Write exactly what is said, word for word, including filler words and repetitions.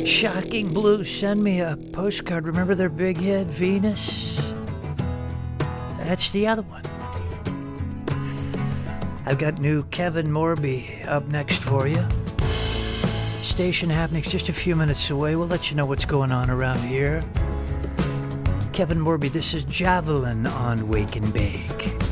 Shocking Blue, send me a postcard. Remember their big hit, Venus? That's the other one. I've got new Kevin Morby up next for you. Station happenings just a few minutes away. We'll let you know what's going on around here. Kevin Morby, this is Javelin on Wake and Bake.